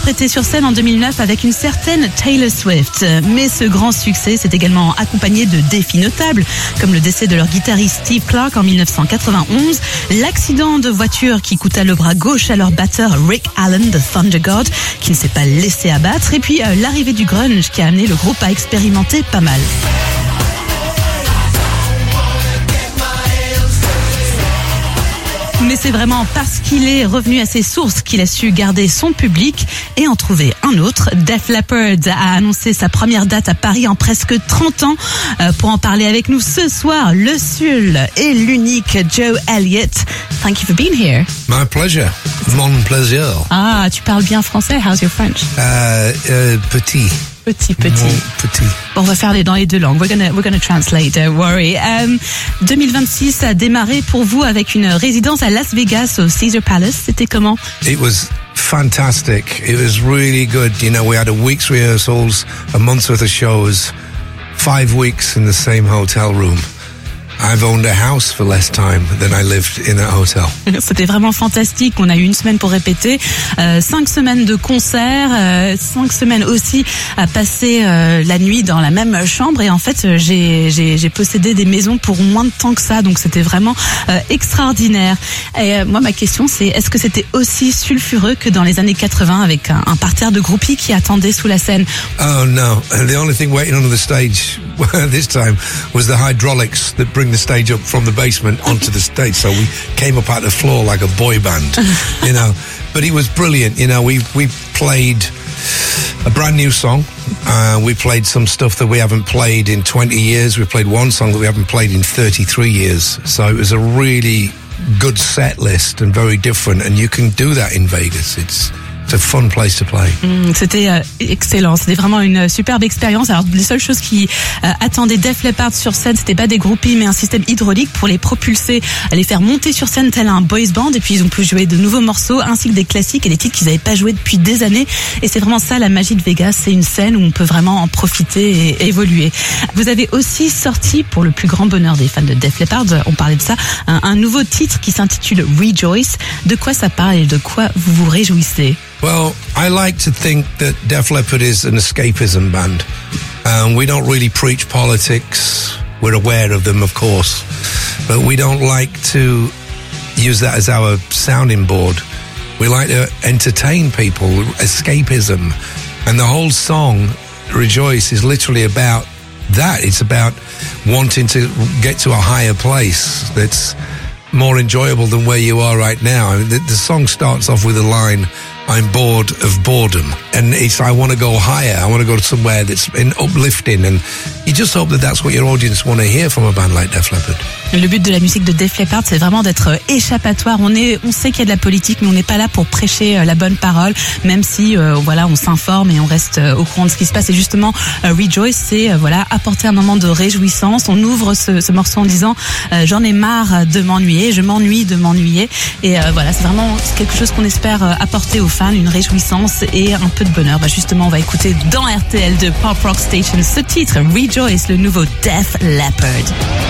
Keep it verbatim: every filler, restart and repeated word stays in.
interprété sur scène en deux mille neuf avec une certaine Taylor Swift. Mais ce grand succès s'est également accompagné de défis notables, comme le décès de leur guitariste Steve Clark en mille neuf cent quatre-vingt-onze, l'accident de voiture qui coûta le bras gauche à leur batteur Rick Allen de Thunder God, qui ne s'est pas laissé abattre, et puis euh, l'arrivée du grunge qui a amené le groupe à expérimenter pas mal. Mais c'est vraiment parce qu'il est revenu à ses sources qu'il a su garder son public et en trouver un autre. Def Leppard a annoncé sa première date à Paris en presque trente ans. Euh, pour en parler avec nous ce soir, le seul et l'unique Joe Elliott. Thank you for being here. My pleasure. Mon plaisir. Ah, tu parles bien français. How's your French? Uh, uh, petit. Petit, petit. Mon petit. Bon, on va faire les dans les deux langues. We're gonna, we're gonna translate, don't worry. Um, deux mille vingt-six a démarré pour vous avec une résidence à Las Vegas au Caesar Palace. C'était comment? It was fantastic. It was really good. You know, we had a week's rehearsals, a month's worth of shows, five weeks in the same hotel room. I've owned a house for less time than I lived in a hotel. C'était vraiment fantastique. On a eu une semaine pour répéter, euh, cinq semaines de concerts, euh, cinq semaines aussi à passer euh, la nuit dans la même chambre. Et en fait, j'ai, j'ai, j'ai possédé des maisons pour moins de temps que ça. Donc c'était vraiment euh, extraordinaire. Et euh, moi, ma question, c'est est-ce que c'était aussi sulfureux que dans les années quatre-vingts avec un, un parterre de groupies qui attendaient sous la scène? Oh no! The only thing waiting under the stage this time was the hydraulics that bring the stage up from the basement onto the stage. So we came up out the floor like a boy band, you know. But it was brilliant. You know, we we played a brand new song. Uh, we played some stuff that we haven't played in twenty years. We played one song that we haven't played in thirty-three years. So it was a really good set list and very different. And you can do that in Vegas. It's It's a fun place to play. Mmh, c'était euh, excellent. C'était vraiment une superbe expérience. Alors, les seules choses qui euh, attendaient Def Leppard sur scène, c'était pas des groupies, mais un système hydraulique pour les propulser, les faire monter sur scène tel un boys band. Et puis, ils ont pu jouer de nouveaux morceaux, ainsi que des classiques et des titres qu'ils n'avaient pas joués depuis des années. Et c'est vraiment ça, la magie de Vegas. C'est une scène où on peut vraiment en profiter et évoluer. Vous avez aussi sorti, pour le plus grand bonheur des fans de Def Leppard, on parlait de ça, un, un nouveau titre qui s'intitule Rejoice. De quoi ça parle et de quoi vous vous réjouissez? Well, I like to think that Def Leppard is an escapism band. Um, we don't really preach politics. We're aware of them, of course. But we don't like to use that as our sounding board. We like to entertain people, escapism. And the whole song, Rejoice, is literally about that. It's about wanting to get to a higher place that's more enjoyable than where you are right now. I mean, the, the song starts off with a line, I'm bored of boredom. And it's, I want to go higher. I want to go to somewhere that's in uplifting. And you just hope that that's what your audience want to hear from a band like Def Leppard. Le but de la musique de Def Leppard, c'est vraiment d'être échappatoire. On est, on sait qu'il y a de la politique, mais on n'est pas là pour prêcher la bonne parole, même si, euh, voilà, on s'informe et on reste au courant de ce qui se passe. Et justement, euh, Rejoice, c'est, euh, voilà, apporter un moment de réjouissance. On ouvre ce, ce morceau en disant, euh, j'en ai marre de m'ennuyer, je m'ennuie de m'ennuyer. Et euh, voilà, c'est vraiment quelque chose qu'on espère euh, apporter aux fans, une réjouissance et un peu de bonheur. Bah, justement, on va écouter dans R T L de Pop Rock Station ce titre, Rejoice, le nouveau Def Leppard.